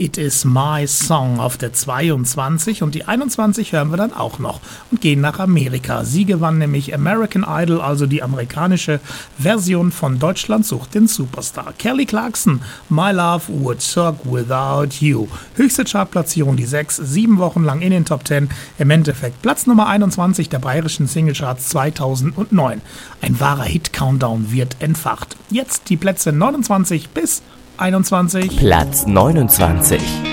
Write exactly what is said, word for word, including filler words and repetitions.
It Is My Song auf der zweiundzwanzig und die einundzwanzig hören wir dann auch noch und gehen nach Amerika. Sie gewann nämlich American Idol, also die amerikanische Version von Deutschland sucht den Superstar. Kelly Clarkson, My Love Would Suck Without You. Höchste Chartplatzierung die sechs, sieben Wochen lang in den Top zehn. Im Endeffekt Platz Nummer einundzwanzig der bayerischen Singlecharts zweitausendneun. Ein wahrer Hit-Countdown wird entfacht. Jetzt die Plätze neunundzwanzig bis einundzwanzig. Platz neunundzwanzig.